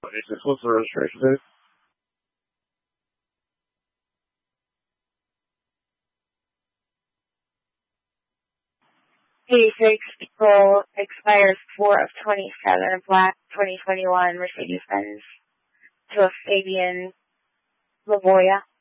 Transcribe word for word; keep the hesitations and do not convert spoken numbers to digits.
twenty-six. What's the registration date? eighty-six April expires four of twenty-seven, black twenty twenty-one Mercedes-Benz to a Fabian Lavoya.